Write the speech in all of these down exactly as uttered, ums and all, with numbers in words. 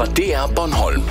fra D R Bornholm.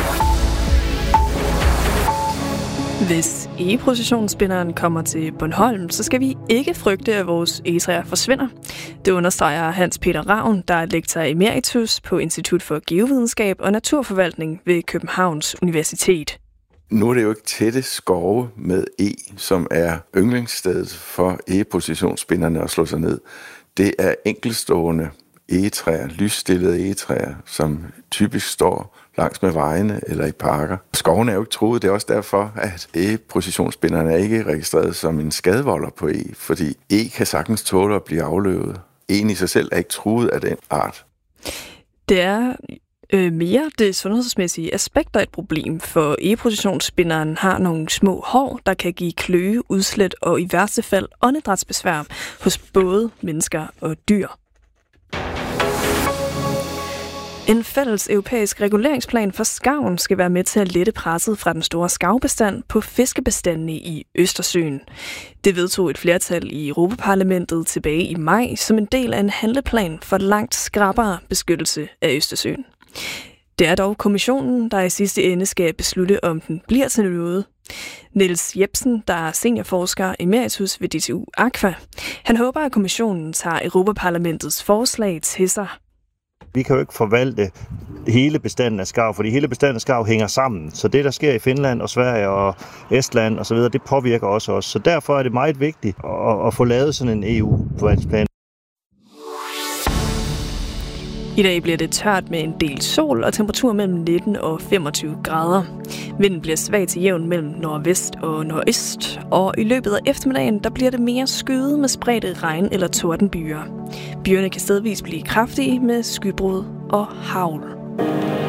Hvis egeprocessionsspinderen kommer til Bornholm, så skal vi ikke frygte, at vores egetræer forsvinder. Det understreger Hans Peter Ravn, der er lektor emeritus på Institut for Geovidenskab og Naturforvaltning ved Københavns Universitet. Nu er det jo ikke tætte skove med eg, som er yndlingsstedet for egeprocessionsspinderne at slå sig ned. Det er enkeltstående egetræer, lysstillede egetræer, som typisk står langs med vejene eller i parker. Skoven er jo ikke truet, det er også derfor, at egeprocessionsspinderne er ikke registreret som en skadevolder på eg, fordi eg kan sagtens tåle at blive afløvet. Egen i sig selv er ikke truet af den art. Det er øh, mere det sundhedsmæssige aspekt af et problem, for egeprocessionsspinderen har nogle små hår, der kan give kløe, udslæt og i værste fald åndedrætsbesvær hos både mennesker og dyr. En fælles europæisk reguleringsplan for skarven skal være med til at lette presset fra den store skarvbestand på fiskebestandene i Østersøen. Det vedtog et flertal i Europaparlamentet tilbage i maj som en del af en handleplan for langt skrappere beskyttelse af Østersøen. Det er dog kommissionen, der i sidste ende skal beslutte, om den bliver til noget. Niels Jepsen, der er seniorforsker emeritus ved D T U Aqua, han håber, at kommissionen tager Europaparlamentets forslag til sig. Vi kan jo ikke forvalte hele bestanden af skarv, fordi hele bestanden af skarv hænger sammen. Så det, der sker i Finland og Sverige og Estland osv., det påvirker også os. Så derfor er det meget vigtigt at, at få lavet sådan en E U-forvaltningsplan. I dag bliver det tørt med en del sol og temperatur mellem nitten og femogtyve grader. Vinden bliver svag til jævn mellem nordvest og nordøst, og i løbet af eftermiddagen der bliver det mere skyet med spredte regn- eller tordenbyer. Byerne kan stedvis blive kraftige med skybrud og hagl.